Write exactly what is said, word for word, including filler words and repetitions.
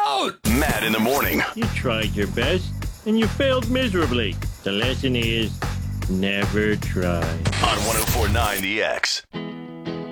out! Matt in the morning. You tried your best, and you failed miserably. The lesson is, never try. On one oh four point nine The X.